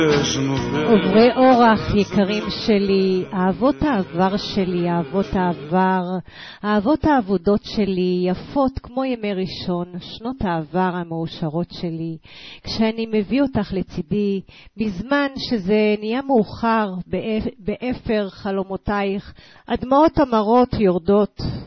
עוברי אורח יקרים שלי, אהבות העבר שלי, אהבות העבר, אהבות העבודות שלי, יפות כמו ימי ראשון, שנות העבר המאושרות שלי, כשאני מביא אותך לצידי, בזמן שזה נהיה מאוחר, באפר חלומותייך, הדמעות המרות יורדות,